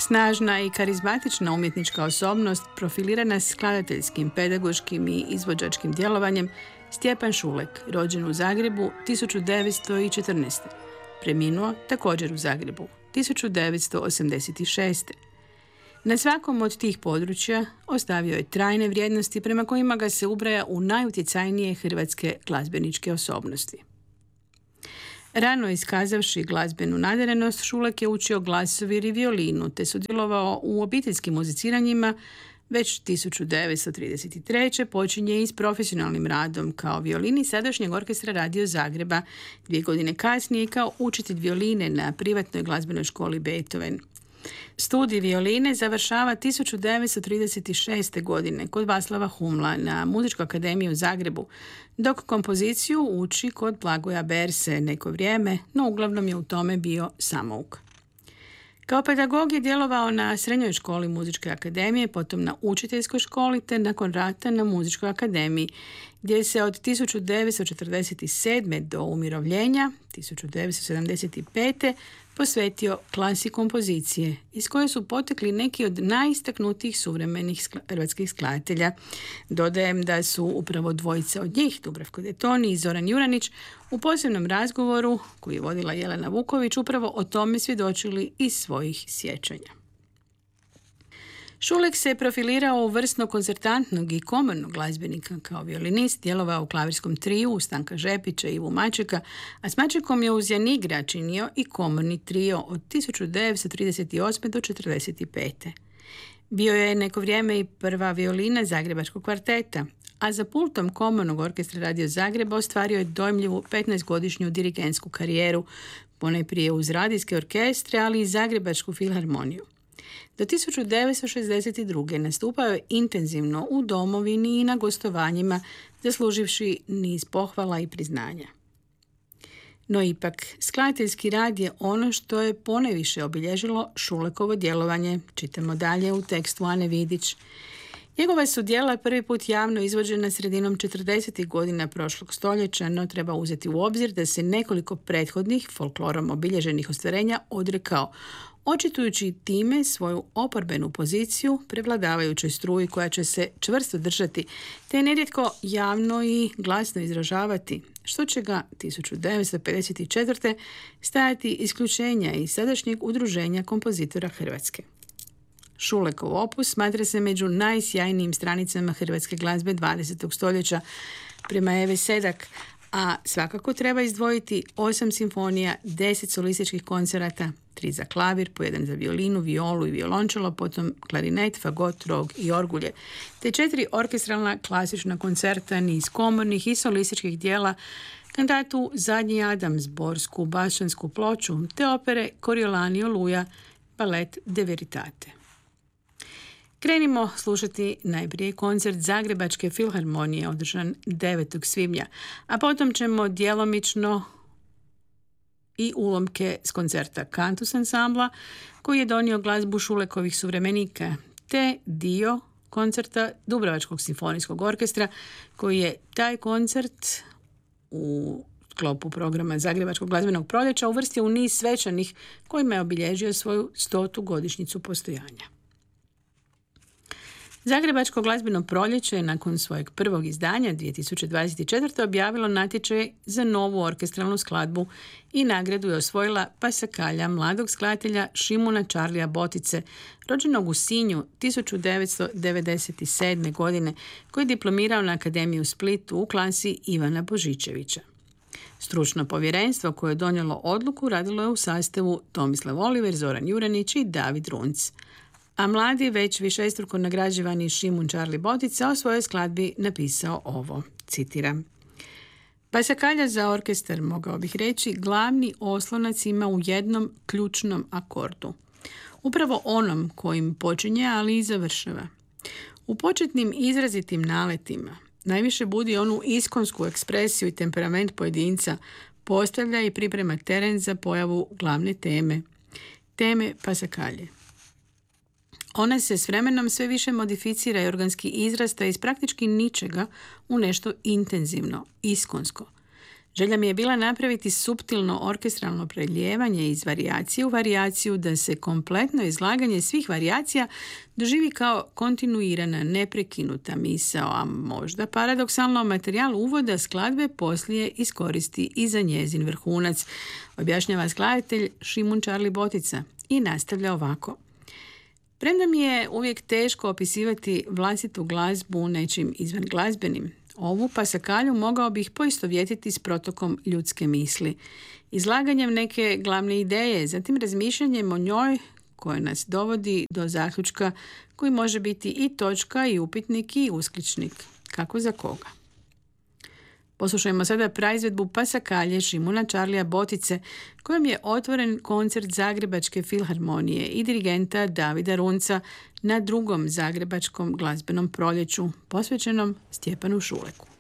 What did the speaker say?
Snažna i karizmatična umjetnička osobnost profilirana skladateljskim, pedagoškim i izvođačkim djelovanjem, Stjepan Šulek, rođen u Zagrebu 1914. Preminuo također u Zagrebu 1986. Na svakom od tih područja ostavio je trajne vrijednosti prema kojima ga se ubraja u najutjecajnije hrvatske glazbeničke osobnosti. Rano iskazavši glazbenu nadarenost, Šulek je učio glasovir i violinu, te sudjelovao u obiteljskim muziciranjima. Već 1933. počinje i s profesionalnim radom kao violini sadašnjeg orkestra Radio Zagreba, 2 godine kasnije kao učitelj violine na privatnoj glazbenoj školi Beethoven. Studij violine završava 1936. godine kod Václava Humla na Muzičkoj akademiji u Zagrebu, dok kompoziciju uči kod Blagoja Berse neko vrijeme, no uglavnom je u tome bio samouk. Kao pedagog je djelovao na Srednjoj školi Muzičke akademije, potom na Učiteljskoj školi te nakon rata na Muzičkoj akademiji, gdje se od 1947. do umirovljenja 1975. posvetio klasi kompozicije, iz koje su potekli neki od najistaknutijih suvremenih hrvatskih skladatelja. Dodajem da su upravo dvojica od njih, Dubravko Detoni i Zoran Juranić, u posebnom razgovoru koji je vodila Jelena Vuković, upravo o tome svjedočili iz svojih sjećanja. Šulek se profilirao u vrsno koncertantnog i komornog glazbenika. Kao violinist djelovao u klavirskom triju Stanka Žepića i Ivu Mačeka, a s Mačekom je uz Janigra činio i komorni trio od 1938. do 1945. Bio je neko vrijeme i prva violina Zagrebačkog kvarteta, a za pultom komornog orkestra Radio Zagreba ostvario je dojmljivu 15-godišnju dirigentsku karijeru, ponajprije uz radijske orkestre, ali i Zagrebačku filharmoniju. Do 1962. nastupao je intenzivno u domovini i na gostovanjima, zasluživši niz pohvala i priznanja. No ipak, skladateljski rad je ono što je ponajviše obilježilo Šulekovo djelovanje. Čitamo dalje u tekstu Ane Vidić. Njegova su djela prvi put javno izvođena sredinom 40. godina prošlog stoljeća, no treba uzeti u obzir da se nekoliko prethodnih folklorom obilježenih ostvarenja odrekao, očitujući time svoju oporbenu poziciju prevladavajućoj struji koja će se čvrsto držati, te nerijetko javno i glasno izražavati, što će ga 1954. stajati isključenja iz sadašnjeg udruženja kompozitora Hrvatske. Šulekov opus smatra se među najsjajnijim stranicama hrvatske glazbe 20. stoljeća prema Evi Sedak, a svakako treba izdvojiti 8 simfonija, 10 solističkih koncerata, 3 za klavir, po 1 za violinu, violu i violončelo, potom klarinet, fagot, rog i orgulje, te 4 orkestralna klasična koncerta, niz komornih i solističkih dijela, kantatu Zadnji Adam, zborsku, bašćansku ploču, te opere Coriolani Oluja, balet De Veritate. Krenimo slušati najprije koncert Zagrebačke filharmonije održan 9. svibnja, a potom ćemo djelomično i ulomke s koncerta Cantus ansambla koji je donio glazbu Šulekovih suvremenika, te dio koncerta Dubrovačkog simfonijskog orkestra koji je taj koncert u sklopu programa Zagrebačkog glazbenog proljeća uvrstio u niz svečanih kojima je obilježio svoju 100. godišnjicu postojanja. Zagrebačko glazbeno proljeće je nakon svojeg prvog izdanja 2024. objavilo natječaj za novu orkestralnu skladbu i nagradu je osvojila Pasakalja, mladog skladatelja Šimuna Čarlija Botice, rođenog u Sinju 1997. godine, koji je diplomirao na Akademiji u Splitu u klasi Ivana Božičevića. Stručno povjerenstvo koje je donijelo odluku radilo je u sastavu Tomislav Oliver, Zoran Juranić i David Runc. A mladi, već višestruko nagrađivani Šimun Čarli Botica o svojoj skladbi napisao ovo, citiram. Pasakalja za orkestar, mogao bih reći, glavni oslonac ima u jednom ključnom akordu. Upravo onom kojim počinje, ali i završava. U početnim izrazitim naletima najviše budi onu iskonsku ekspresiju i temperament pojedinca, postavlja i priprema teren za pojavu glavne teme Pasakalje. Ona se s vremenom sve više modificira i organski izrasta iz praktički ničega u nešto intenzivno, iskonsko. Želja mi je bila napraviti suptilno orkestralno preljevanje iz varijacije u varijaciju, da se kompletno izlaganje svih varijacija doživi kao kontinuirana, neprekinuta misao, a možda paradoksalno materijal uvoda skladbe poslije iskoristi i za njezin vrhunac, objašnjava skladatelj Šimun Čarli Botica i nastavlja ovako. Premda mi je uvijek teško opisivati vlastitu glazbu nečim izvan glazbenim, ovu pasakalju mogao bih poistovjetiti s protokom ljudske misli, izlaganjem neke glavne ideje, zatim razmišljanjem o njoj koje nas dovodi do zaključka koji može biti i točka i upitnik i uskličnik, kako za koga. Poslušajmo sada praizvedbu pasakalje Šimuna Čarlija Botice, kojom je otvoren koncert Zagrebačke filharmonije i dirigenta Davida Runca na 2. Zagrebačkom glazbenom proljeću, posvećenom Stjepanu Šuleku.